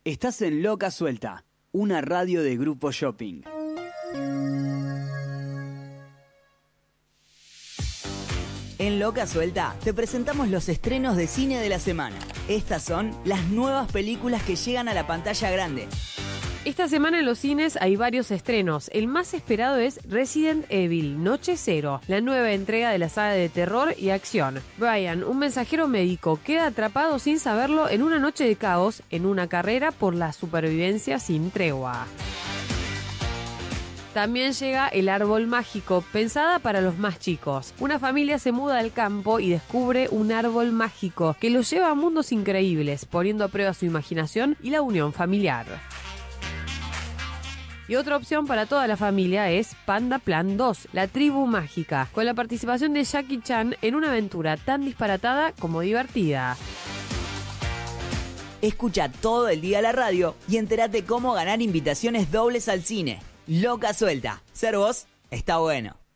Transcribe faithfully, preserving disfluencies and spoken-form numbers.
Estás en Loca Suelta, una radio de Grupo Shopping. En Loca Suelta te presentamos los estrenos de cine de la semana. Estas son las nuevas películas que llegan a la pantalla grande. Esta semana en los cines hay varios estrenos. El más esperado es Resident Evil, Noche Cero, la nueva entrega de la saga de terror y acción. Brian, un mensajero médico, queda atrapado sin saberlo en una noche de caos en una carrera por la supervivencia sin tregua. También llega El Árbol Mágico, pensada para los más chicos. Una familia se muda al campo y descubre un árbol mágico que los lleva a mundos increíbles, poniendo a prueba su imaginación y la unión familiar. Y otra opción para toda la familia es Panda Plan dos, la tribu mágica, con la participación de Jackie Chan en una aventura tan disparatada como divertida. Escucha todo el día la radio y entérate cómo ganar invitaciones dobles al cine. Loca Suelta. Ser vos está bueno.